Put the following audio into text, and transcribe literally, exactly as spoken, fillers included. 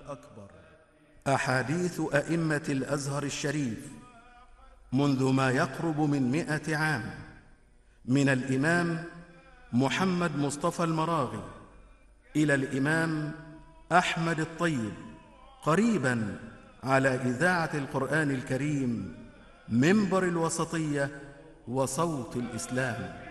الأكبر. أحاديث أئمة الأزهر الشريف منذ ما يقرب من مئة عام، من الإمام محمد مصطفى المراغي إلى الإمام أحمد الطيب، قريباً على إذاعة القرآن الكريم، منبر الوسطية وصوت الإسلام.